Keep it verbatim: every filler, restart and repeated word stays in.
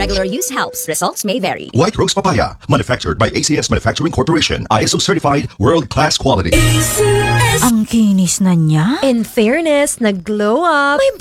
Regular use helps. Results may vary. White Rose Papaya, manufactured by A C S Manufacturing Corporation, I S O certified, world-class quality. Ang kinis na niya. In fairness, nag-glow up. May